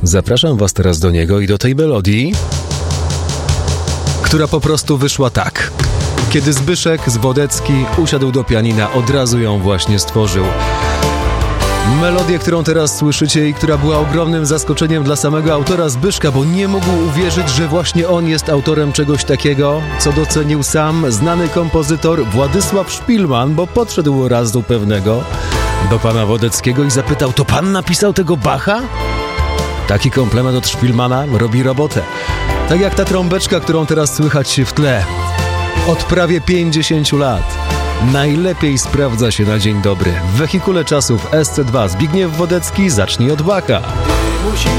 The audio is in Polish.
Zapraszam was teraz do niego i do tej melodii, która po prostu wyszła tak. Kiedy Zbyszek Zwodecki usiadł do pianina, od razu ją właśnie stworzył. Melodię, którą teraz słyszycie i która była ogromnym zaskoczeniem dla samego autora Zbyszka, bo nie mógł uwierzyć, że właśnie on jest autorem czegoś takiego, co docenił sam znany kompozytor Władysław Szpilman, bo podszedł razu pewnego do pana Wodeckiego i zapytał: to pan napisał tego Bacha? Taki komplement od Szpilmana robi robotę. Tak jak ta trąbeczka, którą teraz słychać w tle. Od prawie 50 lat. Najlepiej sprawdza się na dzień dobry. W wehikule czasów SC2 Zbigniew Wodecki, zacznij od Bacha.